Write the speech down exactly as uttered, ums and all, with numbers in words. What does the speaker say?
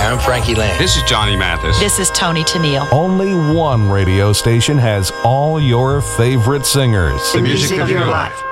I'm Frankie Lane. This is Johnny Mathis. This is Tony Tennille. Only one radio station has all your favorite singers. The music of your life.